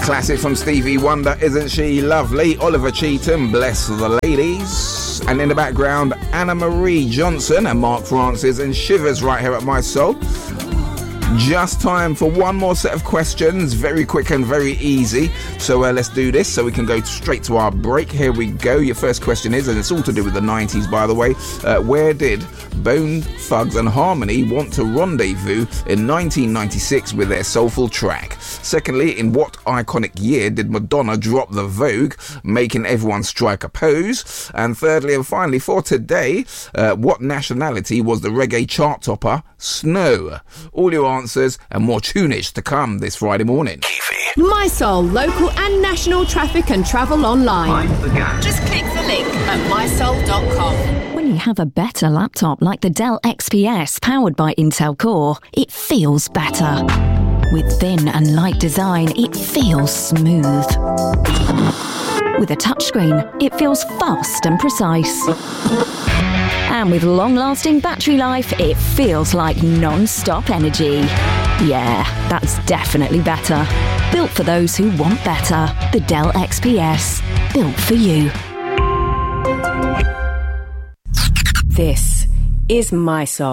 Classic from Stevie Wonder, Isn't She Lovely? Oliver Cheatham, Bless the Ladies. And in the background, Anna Marie Johnson and Mark Francis and Shivers right here at My Soul. Just time for one more set of questions, very quick and very easy. So let's do this so we can go straight to our break. Here we go. Your first question is, and it's all to do with the 90s, by the way, where did Bone Thugs and Harmony want to rendezvous in 1996 with their soulful track? Secondly, in what iconic year did Madonna drop the Vogue, making everyone strike a pose? And thirdly and finally, for today, what nationality was the reggae chart topper Snow? All your answers and more tunage to come this Friday morning. My Soul, local and national traffic and travel online. Just click the link at mysoul.com. When you have a better laptop like the Dell XPS powered by Intel Core, it feels better. With thin and light design, it feels smooth. With a touchscreen, it feels fast and precise. And with long-lasting battery life, it feels like non-stop energy. Yeah, that's definitely better. Built for those who want better. The Dell XPS. Built for you. This is My Soul.